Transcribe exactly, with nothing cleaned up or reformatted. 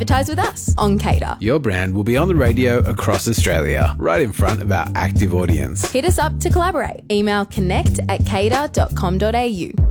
advertise with us on Cater. Your brand will be on the radio across Australia, right in front of our active audience. Hit us up to collaborate. Email connect at cater dot com dot a u.